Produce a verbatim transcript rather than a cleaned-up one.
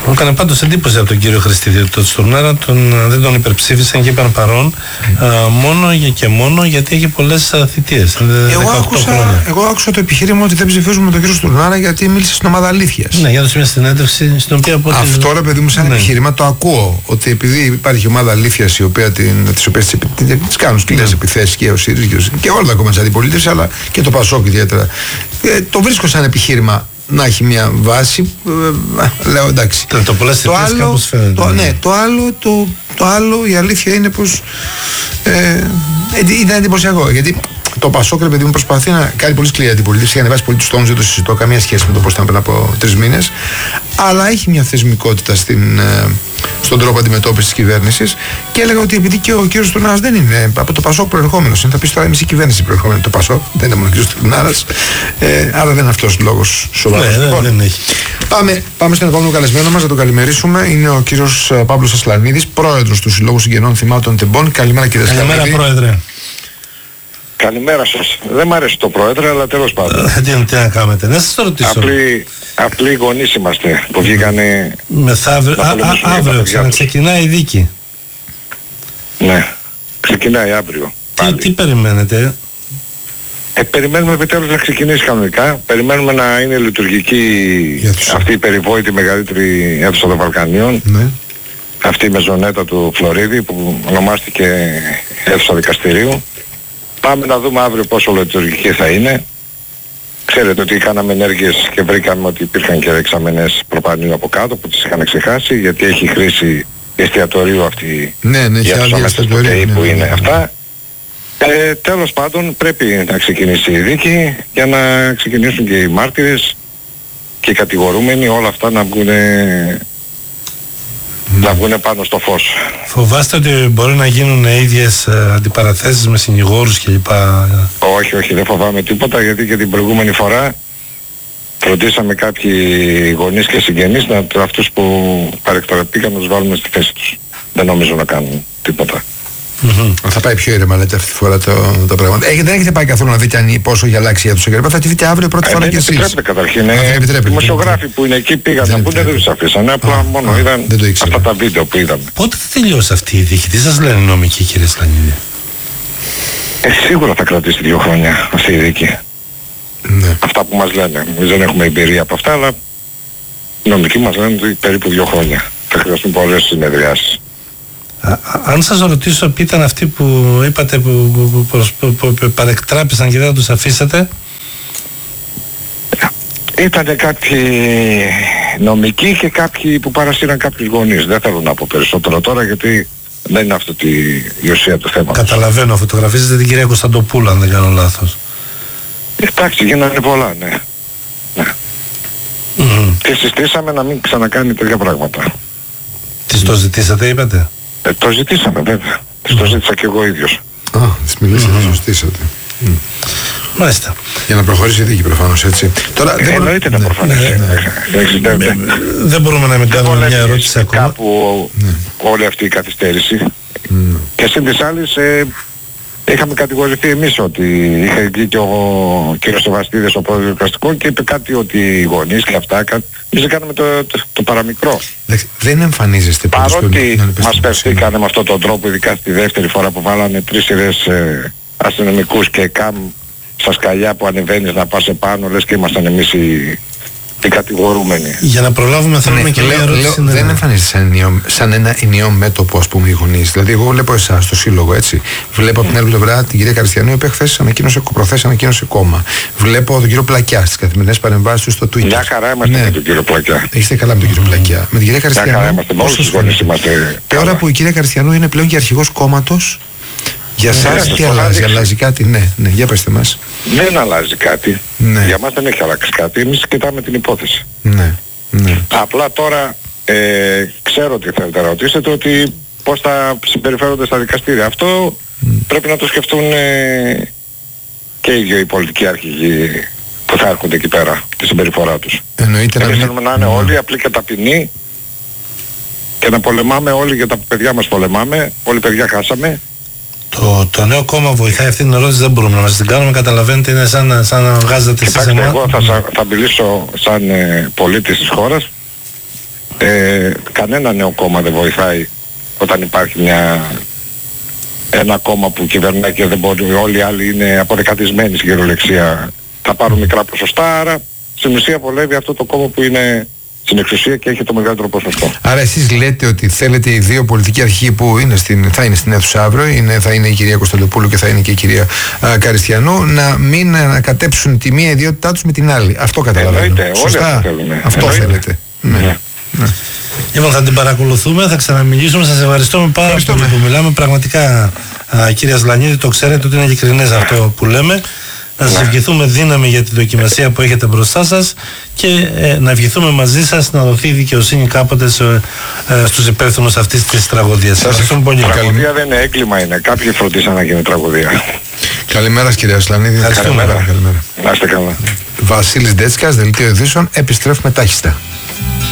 Μου έκανε πάντως εντύπωση από τον κύριο Χριστίδη. Το Στουρνάρα τον, δεν τον υπερψήφισαν και είπαν παρόν mm. α, μόνο για και μόνο γιατί έχει πολλές θητείες. Εγώ, άκουσα, εγώ άκουσα το επιχείρημα ότι δεν ψηφίζουμε τον κύριο Στουρνάρα γιατί μίλησε στην ομάδα αλήθειας. Ναι, για να δώσει μια συνέντευξη στην οποία. Αυτό ρε παιδί μου, σαν ναι. επιχείρημα το ακούω. Ότι επειδή υπάρχει ομάδα αλήθειας η οποία τις οποίες τις κάνουν σκληρές mm. επιθέσεις και ο ΣΥΡΙΖΑ και όλα τα κόμματα της αντιπολίτευσης, αλλά και το ΠΑΣΟΚ ιδιαίτερα. Ε, το βρίσκω σαν επιχείρημα. Να έχει μια βάση, ε, λέω εντάξει. Το, το, το, άλλο, το, ναι, το, άλλο, το, το άλλο η αλήθεια είναι πως ε, ήταν εντυπωσιακό. Γιατί το ΠΑΣΟΚ, ρε παιδί μου, προσπαθεί να κάνει πολύ σκληρή αντιπολίτευση, έχει ανεβάσει πολύ τους τόνους, δεν το συζητώ, καμία σχέση με το πώς ήταν πριν από τρεις μήνες. Αλλά έχει μια θεσμικότητα στην, ε, στον τρόπο αντιμετώπισης της κυβέρνησης. Και έλεγα ότι επειδή και ο κύριος Στουρνάρας δεν είναι από το ΠΑΣΟΚ προερχόμενος, είναι, θα πει τώρα εμείς η κυβέρνηση προερχόμενη το ΠΑΣΟΚ, δεν είναι μόνο ο κύριος Στουρνάρας. Ε, άρα δεν είναι αυτός λόγος σοβαρός. Ναι, λοιπόν, δεν έχει. Πάμε, πάμε στον επόμενο καλεσμένο μας, να τον καλημερίσουμε. Είναι ο κύριος Παύλος Ασλανίδης, πρόεδρος του Συλλόγου Συγγενών Θυμάτων Τεμπών. Καλημέρα, κύριε Ασλανίδη. Καλημέρα, πρόεδρε. Καλημέρα σας. Δεν μ' αρέσει το πρόεδρε, αλλά τέλος πάντων. Τι, τι να κάνετε, να σας το ρωτήσω. Απλοί, απλοί γονείς είμαστε που βγήκανε. Μεθαύριο, αύριο ξαναξεκινάει η δίκη. Ναι, ξεκινάει αύριο. Τι, τι περιμένετε? Ε, περιμένουμε επιτέλους να ξεκινήσει κανονικά. Περιμένουμε να είναι λειτουργική αυτή η περιβόητη μεγαλύτερη αίθουσα των Βαλκανίων. Ναι. Αυτή η μεζονέτα του Φλωρίδη που ονομάστηκε αίθουσα δικαστηρίου. Πάμε να δούμε αύριο πόσο λειτουργική θα είναι. Ξέρετε ότι κάναμε ενέργειες και βρήκαμε ότι υπήρχαν και εξαμενές προπανίου από κάτω που τις είχαν ξεχάσει, γιατί έχει χρήση εστιατορίου αυτή ναι, ναι, η αίθουσα μέσα στο ΚΕΙ που ναι, είναι ναι. αυτά. Ε, τέλος πάντων πρέπει να ξεκινήσει η δίκη για να ξεκινήσουν και οι μάρτυρες και οι κατηγορούμενοι, όλα αυτά να βγουν, να βγουν πάνω στο φως. Φοβάστε ότι μπορεί να γίνουν ίδιες ε, αντιπαραθέσεις με συνηγόρους κλπ? Όχι, όχι, δεν φοβάμαι τίποτα, γιατί και την προηγούμενη φορά φροντίσαμε κάποιοι γονείς και συγγενείς να, αυτούς που παρεκτραπήκαν να τους βάλουμε στη θέση τους. Δεν νομίζω να κάνουν τίποτα. Mm-hmm. Θα πάει πιο ήρεμα, λέτε, αυτή τη φορά το, το πράγμα. Ε, δεν έχετε πάει καθόλου να δείτε αν πόσο έχει αλλάξει η αίθουσα κλπ. Θα τη δείτε αύριο πρώτη ε, φορά κι εσείς. Δεν επιτρέπεται καταρχήν. Οι δημοσιογράφοι που είναι εκεί πήγαν να πούνε, δεν τους αφήσανε. Απλά ah, μόνο ah, είδαν αυτά τα βίντεο που είδαμε. Πότε θα τελειώσει αυτή η δίκη? Τι σας λένε οι νομικοί, κύριε Ασλανίδη? Ε, σίγουρα θα κρατήσει δύο χρόνια αυτή η δίκη. Ναι. Αυτά που μας λένε. Εμείς δεν έχουμε εμπειρία από αυτά, αλλά οι νομικοί μας λένε ότι περίπου δύο χρόνια. Θα χρειαστούν πολλές συνεδριάσεις. Α, αν σας ρωτήσω ποιοι ήταν αυτοί που είπατε που, που, που, που, που, που παρεκτράπησαν και δεν θα τους αφήσατε? Ήτανε κάποιοι νομικοί και κάποιοι που παρασύραν κάποιους γονείς. Δεν θέλω να πω περισσότερο τώρα, γιατί δεν είναι αυτή η ουσία του θέματος. Καταλαβαίνω, φωτογραφίζετε την κυρία Κωνσταντοπούλου, αν δεν κάνω λάθος. Εντάξει, γίνανε πολλά, ναι. ναι. Mm-hmm. Και συστήσαμε να μην ξανακάνει τέτοια πράγματα. Τις το ζητήσατε, είπατε? Ε, το ζητήσαμε, βέβαια. Mm-hmm. Το ζήτησα και εγώ ίδιος. Α, τις μιλήσατε, mm-hmm. το ζητήσατε. Mm. Μάλιστα. Για να προχωρήσει η δίκη προφανώς, έτσι. Τώρα, ε, εννοείται να προφανώς. Ναι, ναι, ναι. Δεν μπορούμε να μην κάνουμε μια ερώτηση ακόμα. Κάπου ναι. όλη αυτή η καθυστέρηση. Mm. Και συν της άλλης, ε, είχαμε κατηγορηθεί εμείς ότι είχε βγει και ο κ. Σεβαστίδης, ο πρόεδρος του δικαστικού, και είπε κάτι ότι οι γονείς και αυτά, εμείς κάνουμε το, το, το παραμικρό. Δεν εμφανίζεστε πολύ. Παρότι μας περιστήκανε με αυτόν τον τρόπο, ειδικά στη δεύτερη φορά που βάλανε τρεις σειρές ε, αστυνομικούς και καμ στα σκαλιά που ανεβαίνεις να πας επάνω, λες και ήμασταν εμείς οι, οι κατηγορούμενοι. Για να προλάβουμε θέλουμε ναι, και λέω, ερώτηση. Λέω, δεν εμφανίζεται σαν, ενιαίο, σαν ένα ενιαίο μέτωπο, ας πούμε, οι γονείς. Δηλαδή, εγώ βλέπω εσάς στο σύλλογο, έτσι. Βλέπω από την άλλη πλευρά την κυρία Καριστιανού, η οποία χθες ανακοίνωσε, προχθές ανακοίνωσε κόμμα. Βλέπω τον κύριο Πλακιά στις καθημερινές παρεμβάσεις του στο Twitter. Μια χαρά είμαστε ναι. με τον κύριο Πλακιά. Είστε καλά με τον κύριο Πλακιά. Mm. Με την κυρία Καριστιανού. Μια χαρά είμαστε, όλους τους γονείς είμαστε. Τώρα που η κυρία Καριστιανού είναι πλέον και αρχηγός κόμματος. Για εσάς τι αλλάζει, αλλάζει κάτι? Ναι, ναι, για πέστε μας. Δεν αλλάζει κάτι. Ναι. Για μας δεν έχει αλλάξει κάτι. Εμείς κοιτάμε την υπόθεση. Ναι, ναι. Απλά τώρα ε, ξέρω ότι θέλετε να ρωτήσετε, ότι πώς θα συμπεριφέρονται στα δικαστήρια. Αυτό mm. πρέπει να το σκεφτούν ε, και οι δύο οι πολιτικοί αρχηγοί που θα έρχονται εκεί πέρα, τη συμπεριφορά τους. Εννοείται. Εμείς θέλουμε να είναι mm. όλοι απλοί και ταπεινοί και να πολεμάμε όλοι, για τα παιδιά μας πολεμάμε. Όλοι παιδιά χάσαμε. Το, το νέο κόμμα βοηθάει αυτή την ερώτηση, δεν μπορούμε να μας την κάνουμε, καταλαβαίνετε, είναι σαν, σαν να βγάζετε εσείς εμάς. Εγώ θα, θα μιλήσω σαν ε, πολίτης της χώρας. Ε, κανένα νέο κόμμα δεν βοηθάει όταν υπάρχει μια, ένα κόμμα που κυβερνάει και δεν μπορεί, όλοι οι άλλοι είναι αποδεκατισμένοι στην κυριολεξία, θα πάρουν μικρά ποσοστά, άρα στην ουσία βολεύει αυτό το κόμμα που είναι στην εξουσία και έχει το μεγαλύτερο ποσοστό. Άρα εσείς λέτε ότι θέλετε οι δύο πολιτικοί αρχηγοί που είναι στην, θα είναι στην αίθουσα αύριο, είναι, θα είναι η κυρία Κωνσταντοπούλου και θα είναι και η κυρία α, Καριστιανού, να μην ανακατέψουν τη μία ιδιότητά τους με την άλλη. Αυτό καταλαβαίνω. Εννοείται, όλοι αυτό θέλουμε. Αυτό Εννοείται. θέλετε. Ναι. Ναι. Ναι. Λοιπόν, θα την παρακολουθούμε, θα ξαναμιλήσουμε. Σας ευχαριστούμε πάρα πολύ που μιλάμε. Πραγματικά, α, κύριε Ασλανίδη, το ξέρετε ότι είναι ειλικρινές αυτό που λέμε. Να σας ευχηθούμε δύναμη για τη δοκιμασία που έχετε μπροστά σας και ε, να ευχηθούμε μαζί σας να δοθεί δικαιοσύνη κάποτε σε, ε, στους υπεύθυνους αυτής της τραγωδίας. Σας ευχαριστούμε πολύ. Η τραγωδία δεν είναι έγκλημα, είναι. Κάποιοι φροντίσαν να γίνει τραγωδία. Καλημέρα κύριε Ασλανίδη. Καλημέρα. Να είστε καλά. Βασίλης Ντέτσκας, Δελτίο Ειδήσεων, επιστρέφουμε τάχιστα.